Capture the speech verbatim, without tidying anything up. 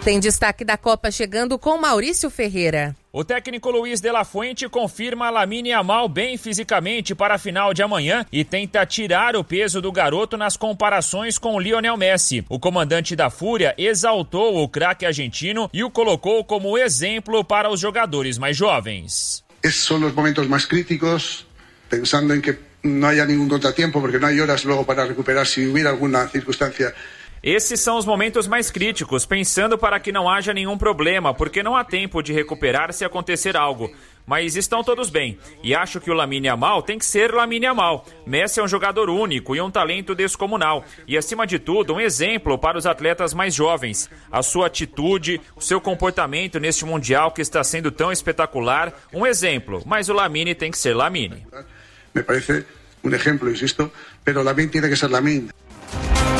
Tem destaque da Copa chegando com Maurício Ferreira. O técnico Luiz de la Fuente confirma Lamine Yamal bem fisicamente para a final de amanhã e tenta tirar o peso do garoto nas comparações com Lionel Messi. O comandante da Fúria exaltou o craque argentino e o colocou como exemplo para os jogadores mais jovens. Esses são os momentos mais críticos, pensando em que não haya nenhum contratiempo, porque não há horas logo para recuperar se houver alguma circunstância. Esses são os momentos mais críticos, pensando para que não haja nenhum problema, porque não há tempo de recuperar se acontecer algo. Mas estão todos bem, e acho que o Lamine Yamal tem que ser Lamine Yamal. Messi é um jogador único e um talento descomunal, e acima de tudo um exemplo para os atletas mais jovens. A sua atitude, o seu comportamento neste Mundial que está sendo tão espetacular, um exemplo, mas o Lamine tem que ser Lamine. Me parece um exemplo, insisto, mas Lamine tem que ser Lamine.